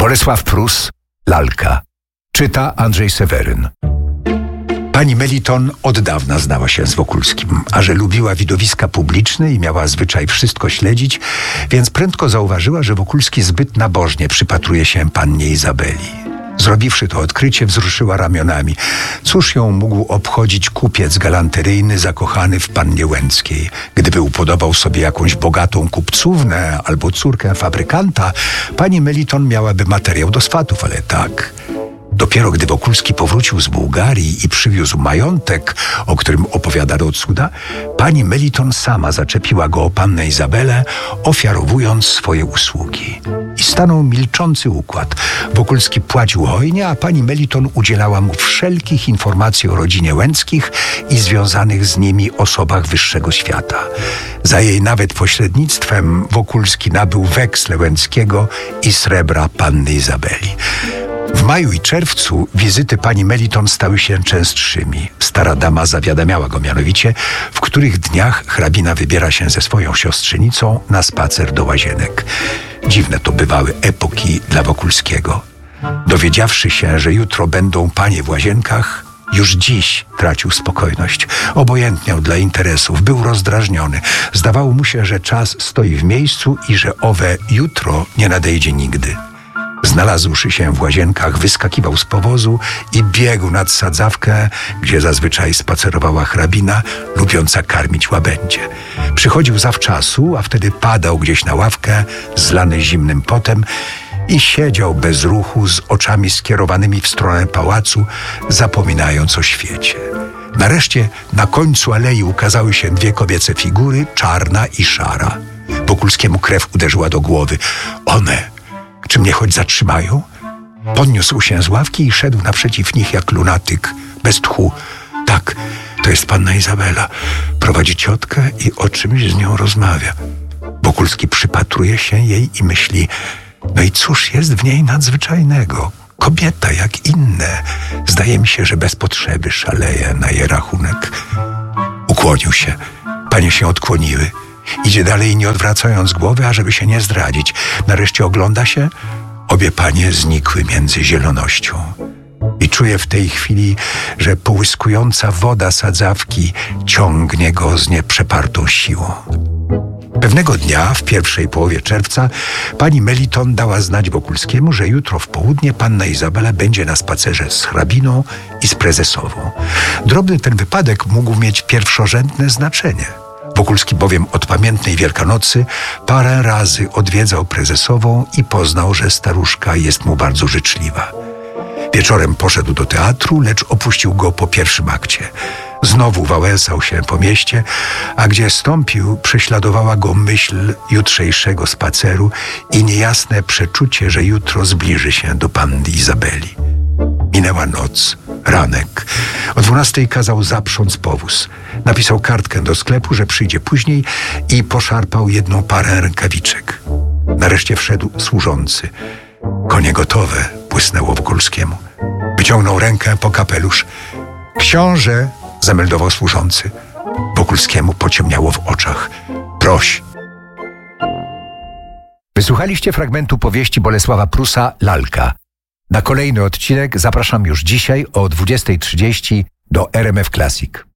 Bolesław Prus, Lalka. Czyta Andrzej Seweryn. Pani Meliton od dawna znała się z Wokulskim, a że lubiła widowiska publiczne i miała zwyczaj wszystko śledzić, więc prędko zauważyła, że Wokulski zbyt nabożnie przypatruje się pannie Izabeli. Zrobiwszy to odkrycie, wzruszyła ramionami. Cóż ją mógł obchodzić kupiec galanteryjny zakochany w pannie Łęckiej? Gdyby upodobał sobie jakąś bogatą kupcównę albo córkę fabrykanta, pani Meliton miałaby materiał do swatów, ale tak. Dopiero gdy Wokulski powrócił z Bułgarii i przywiózł majątek, o którym opowiadano cuda, pani Meliton sama zaczepiła go o pannę Izabelę, ofiarowując swoje usługi. I stanął milczący układ. Wokulski płacił hojnie, a pani Meliton udzielała mu wszelkich informacji o rodzinie Łęckich i związanych z nimi osobach wyższego świata. Za jej nawet pośrednictwem Wokulski nabył weksle Łęckiego i srebra panny Izabeli. W maju i czerwcu wizyty pani Meliton stały się częstszymi. Stara dama zawiadamiała go mianowicie, w których dniach hrabina wybiera się ze swoją siostrzenicą na spacer do Łazienek. Dziwne to bywały epoki dla Wokulskiego. Dowiedziawszy się, że jutro będą panie w Łazienkach, już dziś tracił spokojność. Obojętniał dla interesów, był rozdrażniony. Zdawało mu się, że czas stoi w miejscu i że owe jutro nie nadejdzie nigdy. Znalazłszy się w Łazienkach, wyskakiwał z powozu i biegł nad sadzawkę, gdzie zazwyczaj spacerowała hrabina, lubiąca karmić łabędzie. Przychodził zawczasu, a wtedy padał gdzieś na ławkę, zlany zimnym potem, i siedział bez ruchu, z oczami skierowanymi w stronę pałacu, zapominając o świecie. Nareszcie na końcu alei ukazały się dwie kobiece figury, czarna i szara. Wokulskiemu krew uderzyła do głowy. One... Czy mnie choć zatrzymają? Podniósł się z ławki i szedł naprzeciw nich jak lunatyk, bez tchu. Tak, to jest panna Izabela. Prowadzi ciotkę i o czymś z nią rozmawia. Wokulski przypatruje się jej i myśli, no i cóż jest w niej nadzwyczajnego? Kobieta jak inne. Zdaje mi się, że bez potrzeby szaleje na jej rachunek. Ukłonił się. Panie się odkłoniły. Idzie dalej, nie odwracając głowy, ażeby się nie zdradzić. Nareszcie ogląda się. Obie panie znikły między zielonością. I czuje w tej chwili, że połyskująca woda sadzawki ciągnie go z nieprzepartą siłą. Pewnego dnia, w pierwszej połowie czerwca, pani Meliton dała znać Wokulskiemu, że jutro w południe panna Izabela będzie na spacerze z hrabiną i z prezesową. Drobny ten wypadek mógł mieć pierwszorzędne znaczenie. Wokulski bowiem od pamiętnej Wielkanocy parę razy odwiedzał prezesową i poznał, że staruszka jest mu bardzo życzliwa. Wieczorem poszedł do teatru, lecz opuścił go po pierwszym akcie. Znowu wałęsał się po mieście, a gdzie stąpił, prześladowała go myśl jutrzejszego spaceru i niejasne przeczucie, że jutro zbliży się do panny Izabeli. Minęła noc, ranek. O 12:00 kazał zaprząc powóz. Napisał kartkę do sklepu, że przyjdzie później i poszarpał jedną parę rękawiczek. Nareszcie wszedł służący. Konie gotowe, błysnęło Wokulskiemu. Wyciągnął rękę po kapelusz. Książę, zameldował służący. Wokulskiemu pociemniało w oczach. Proś. Wysłuchaliście fragmentu powieści Bolesława Prusa Lalka. Na kolejny odcinek zapraszam już dzisiaj o 20:30 do RMF Classic.